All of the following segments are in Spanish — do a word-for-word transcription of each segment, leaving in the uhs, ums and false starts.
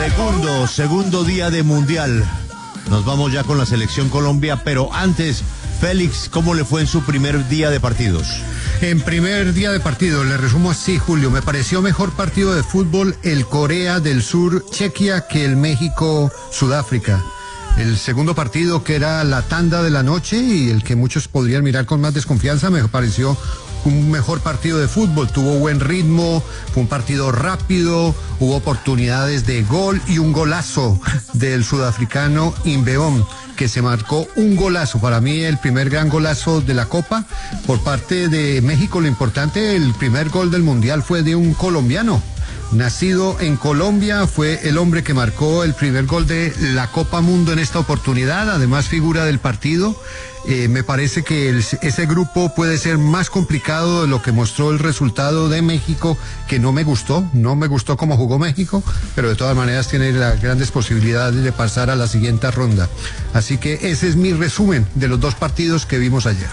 Segundo, segundo día de Mundial. Nos vamos ya con la selección Colombia, pero antes, Félix, ¿cómo le fue en su primer día de partidos? En primer día de partido, le resumo así, Julio, me pareció mejor partido de fútbol el Corea del Sur, Chequia, que el México, Sudáfrica. El segundo partido, que era la tanda de la noche y el que muchos podrían mirar con más desconfianza, me pareció un mejor partido de fútbol. Tuvo buen ritmo, fue un partido rápido, hubo oportunidades de gol y un golazo del sudafricano Inbeom, que se marcó un golazo, para mí el primer gran golazo de la Copa. Por parte de México, lo importante, el primer gol del Mundial fue de un colombiano. Nacido en Colombia, fue el hombre que marcó el primer gol de la Copa Mundo en esta oportunidad, además figura del partido. Eh, me parece que el, ese grupo puede ser más complicado de lo que mostró el resultado de México, que no me gustó, no me gustó cómo jugó México, pero de todas maneras tiene las grandes posibilidades de pasar a la siguiente ronda. Así que ese es mi resumen de los dos partidos que vimos ayer.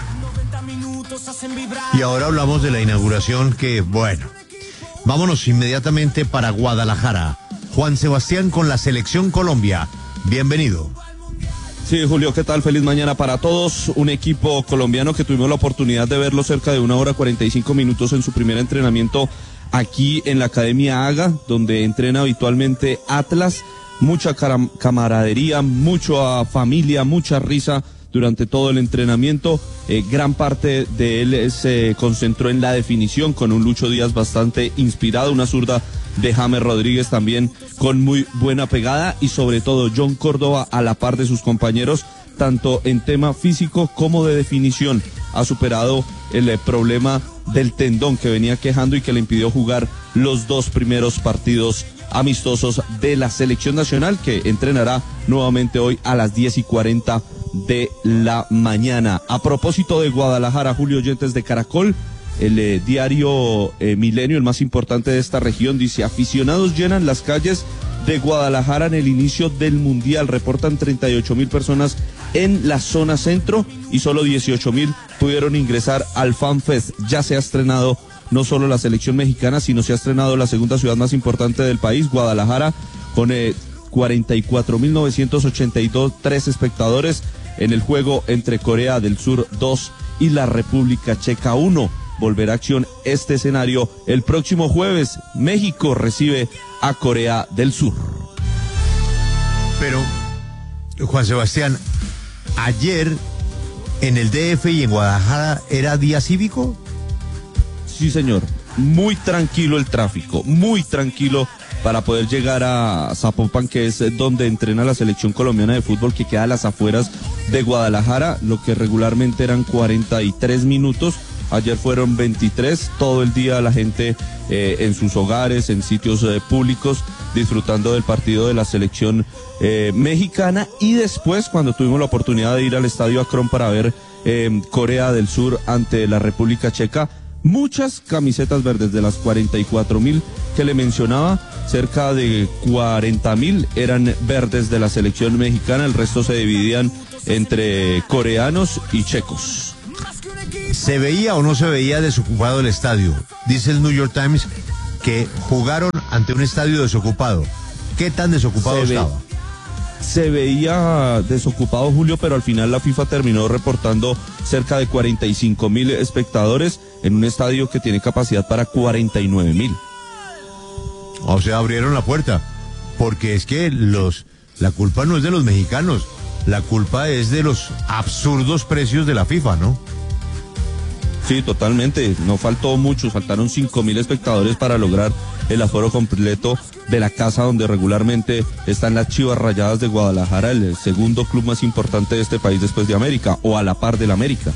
Y ahora hablamos de la inauguración que, bueno, vámonos inmediatamente para Guadalajara. Juan Sebastián con la selección Colombia. Bienvenido. Sí, Julio, ¿qué tal? Feliz mañana para todos. Un equipo colombiano que tuvimos la oportunidad de verlo cerca de una hora cuarenta y cinco minutos en su primer entrenamiento aquí en la Academia Haga, donde entrena habitualmente Atlas. Mucha camaradería, mucha familia, mucha risa durante todo el entrenamiento. Eh, gran parte de él se concentró en la definición, con un Lucho Díaz bastante inspirado, una zurda de James Rodríguez también con muy buena pegada, y sobre todo John Córdoba a la par de sus compañeros, tanto en tema físico como de definición. Ha superado el eh, problema del tendón que venía quejando y que le impidió jugar los dos primeros partidos amistosos de la selección nacional, que entrenará nuevamente hoy a las diez y cuarenta de la mañana. A propósito de Guadalajara, Julio, oyentes de Caracol, el eh, diario eh, Milenio, el más importante de esta región, dice: aficionados llenan las calles de Guadalajara en el inicio del Mundial. Reportan treinta y ocho mil personas en la zona centro y solo dieciocho mil pudieron ingresar al FanFest. Ya se ha estrenado no solo la selección mexicana, sino se ha estrenado la segunda ciudad más importante del país, Guadalajara, con eh, cuarenta y cuatro mil novecientos ochenta y dos, tres espectadores en el juego entre Corea del Sur dos y la República Checa uno. Volverá a acción este escenario el próximo jueves. México recibe a Corea del Sur. Pero, Juan Sebastián, ayer en el D F y en Guadalajara, ¿era día cívico? Sí, señor. Muy tranquilo el tráfico, muy tranquilo para poder llegar a Zapopan, que es donde entrena la selección colombiana de fútbol, que queda a las afueras de Guadalajara. Lo que regularmente eran cuarenta y tres minutos, ayer fueron veintitrés. Todo el día la gente eh, en sus hogares, en sitios eh, públicos, disfrutando del partido de la selección eh, mexicana. Y después, cuando tuvimos la oportunidad de ir al Estadio Akron para ver eh, Corea del Sur ante la República Checa, muchas camisetas verdes. De las cuarenta y cuatro mil que le mencionaba, cerca de cuarenta mil eran verdes de la selección mexicana. El resto se dividían entre coreanos y checos. ¿Se veía o no se veía desocupado el estadio? Dice el New York Times que jugaron ante un estadio desocupado. ¿Qué tan desocupado se estaba? Ve, se veía desocupado, Julio, pero al final la FIFA terminó reportando cerca de cuarenta y cinco mil espectadores en un estadio que tiene capacidad para cuarenta y nueve mil. O sea, abrieron la puerta, porque es que los la culpa no es de los mexicanos, la culpa es de los absurdos precios de la FIFA, ¿no? Sí, totalmente, no faltó mucho, faltaron cinco mil espectadores para lograr el aforo completo de la casa donde regularmente están las Chivas Rayadas de Guadalajara, el segundo club más importante de este país después de América, o a la par del América.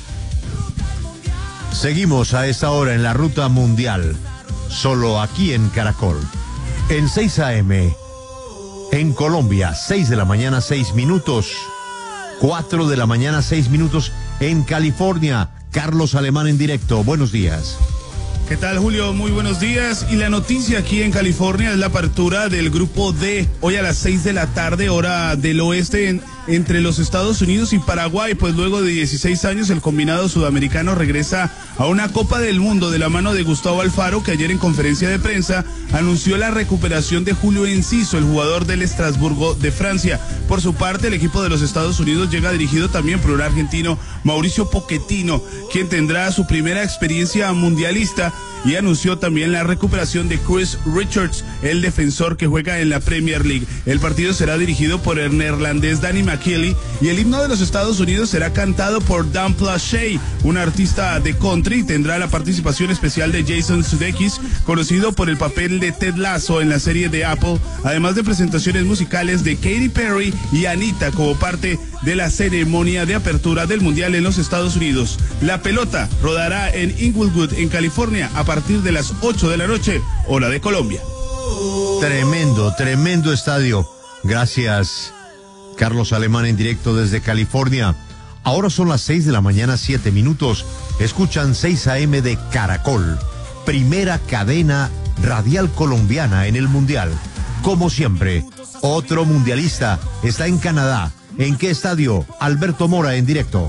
Seguimos a esta hora en la ruta mundial, solo aquí en Caracol, en seis a eme, en Colombia, seis de la mañana, seis minutos, cuatro de la mañana, seis minutos, en California. Carlos Alemán en directo, buenos días. ¿Qué tal, Julio? Muy buenos días. Y la noticia aquí en California es la apertura del grupo D, hoy a las seis de la tarde, hora del oeste, en, entre los Estados Unidos y Paraguay. Pues luego de dieciséis años, el combinado sudamericano regresa a una Copa del Mundo de la mano de Gustavo Alfaro, que ayer en conferencia de prensa anunció la recuperación de Julio Enciso, el jugador del Estrasburgo de Francia. Por su parte, el equipo de los Estados Unidos llega dirigido también por un argentino, Mauricio Pochettino, quien tendrá su primera experiencia mundialista, y anunció también la recuperación de Chris Richards, el defensor que juega en la Premier League. El partido será dirigido por el neerlandés Danny McKinley y el himno de los Estados Unidos será cantado por Dan Plashey, un artista de country. Tendrá la participación especial de Jason Sudeikis, conocido por el papel de Ted Lasso en la serie de Apple, además de presentaciones musicales de Katy Perry y Anita como parte de la ceremonia de apertura del Mundial en los Estados Unidos. La pelota rodará en Inglewood, en California, a partir de las ocho de la noche, hora de Colombia. Tremendo, tremendo estadio. Gracias, Carlos Alemán, en directo desde California. Ahora son las seis de la mañana, siete minutos. Escuchan seis a eme de Caracol, primera cadena radial colombiana en el Mundial. Como siempre, otro mundialista está en Canadá. ¿En qué estadio? Alberto Mora, en directo.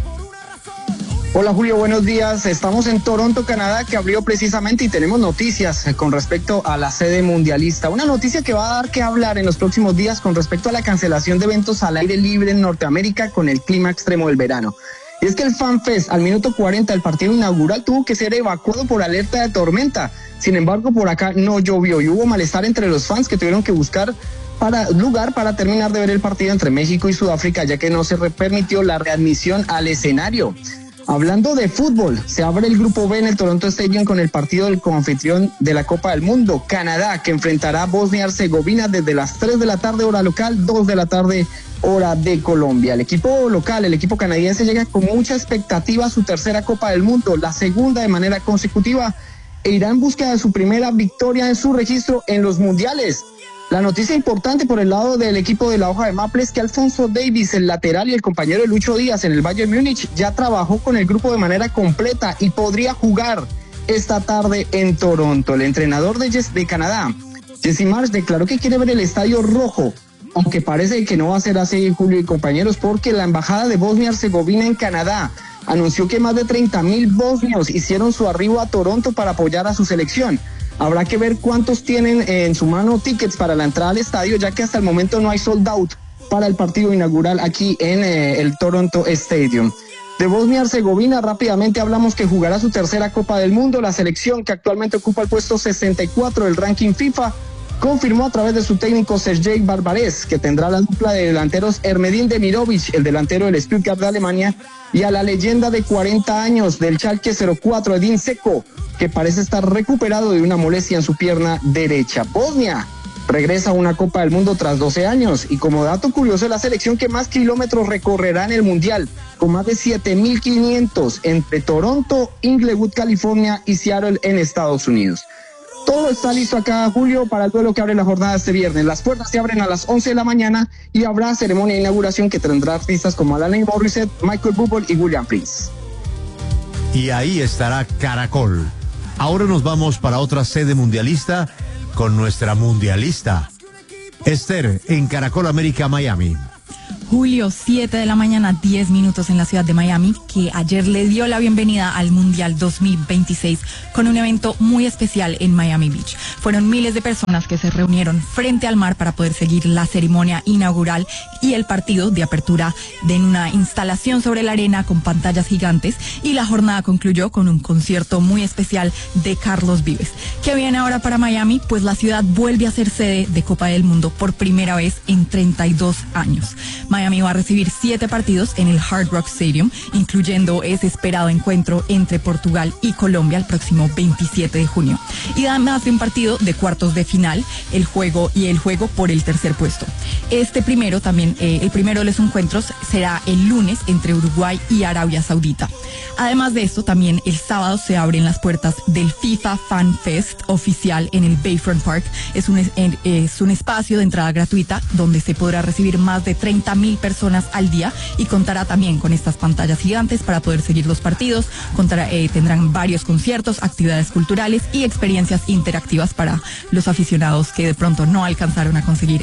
Hola Julio, buenos días. Estamos en Toronto, Canadá, que abrió precisamente, y tenemos noticias con respecto a la sede mundialista. Una noticia que va a dar que hablar en los próximos días con respecto a la cancelación de eventos al aire libre en Norteamérica con el clima extremo del verano. Y es que el FanFest, al minuto cuarenta del partido inaugural, tuvo que ser evacuado por alerta de tormenta. Sin embargo, por acá no llovió y hubo malestar entre los fans, que tuvieron que buscar para lugar para terminar de ver el partido entre México y Sudáfrica, ya que no se permitió la readmisión al escenario. Hablando de fútbol, se abre el grupo B en el Toronto Stadium con el partido del coanfitrión de la Copa del Mundo, Canadá, que enfrentará a Bosnia y Herzegovina desde las tres de la tarde hora local, dos de la tarde hora de Colombia. El equipo local, el equipo canadiense, llega con mucha expectativa a su tercera Copa del Mundo, la segunda de manera consecutiva, e irá en busca de su primera victoria en su registro en los mundiales. La noticia importante por el lado del equipo de la hoja de maple es que Alfonso Davies, el lateral y el compañero de Lucho Díaz en el Bayern Múnich, ya trabajó con el grupo de manera completa y podría jugar esta tarde en Toronto. El entrenador de, de Canadá, Jesse Marsh, declaró que quiere ver el estadio rojo, aunque parece que no va a ser así, Julio y compañeros, porque la embajada de Bosnia y Herzegovina en Canadá anunció que más de treinta mil bosnios hicieron su arribo a Toronto para apoyar a su selección. Habrá que ver cuántos tienen en su mano tickets para la entrada al estadio, ya que hasta el momento no hay sold out para el partido inaugural aquí en eh, el Toronto Stadium. De Bosnia y Herzegovina rápidamente hablamos que jugará su tercera Copa del Mundo. La selección, que actualmente ocupa el puesto sesenta y cuatro del ranking FIFA, confirmó a través de su técnico Sergej Barbarez que tendrá la dupla de delanteros Ermedin Demirovic, el delantero del Stuttgart de Alemania, y a la leyenda de cuarenta años del Schalke cero cuatro, Edin Dzeko, que parece estar recuperado de una molestia en su pierna derecha. Bosnia regresa a una Copa del Mundo tras doce años, y como dato curioso, es la selección que más kilómetros recorrerá en el Mundial, con más de siete mil quinientos entre Toronto, Inglewood, California y Seattle en Estados Unidos. Todo está listo acá, Julio, para el duelo que abre la jornada este viernes. Las puertas se abren a las once de la mañana y habrá ceremonia de inauguración que tendrá artistas como Alanis Morissette, Michael Bublé y William Prince. Y ahí estará Caracol. Ahora nos vamos para otra sede mundialista con nuestra mundialista, Esther, en Caracol América, Miami. Julio, siete de la mañana, diez minutos en la ciudad de Miami, que ayer le dio la bienvenida al Mundial dos mil veintiséis con un evento muy especial en Miami Beach. Fueron miles de personas que se reunieron frente al mar para poder seguir la ceremonia inaugural y el partido de apertura de una instalación sobre la arena con pantallas gigantes, y la jornada concluyó con un concierto muy especial de Carlos Vives. ¿Qué viene ahora para Miami? Pues la ciudad vuelve a ser sede de Copa del Mundo por primera vez en treinta y dos años. Miami va a recibir siete partidos en el Hard Rock Stadium, incluyendo ese esperado encuentro entre Portugal y Colombia el próximo veintisiete de junio. Y además de un partido de cuartos de final, el juego y el juego por el tercer puesto. Este primero también, eh, el primero de los encuentros será el lunes entre Uruguay y Arabia Saudita. Además de esto, también el sábado se abren las puertas del FIFA Fan Fest oficial en el Bayfront Park. Es un, es un espacio de entrada gratuita donde se podrá recibir más de treinta mil personas al día y contará también con estas pantallas gigantes para poder seguir los partidos. Contará, eh, tendrán varios conciertos, actividades culturales y experiencias interactivas para los aficionados que de pronto no alcanzaron a conseguir